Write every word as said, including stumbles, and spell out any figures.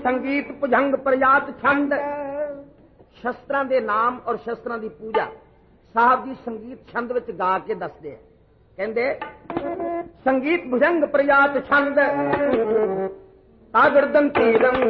संगीत भुजंग प्रयात छंद शस्त्रां दे नाम और शस्त्रां दी पूजा साहब जी संगीत छंद विच गा के दसदे कहंदे संगीत भुजंग प्रयात छंद तागड़दन तीरम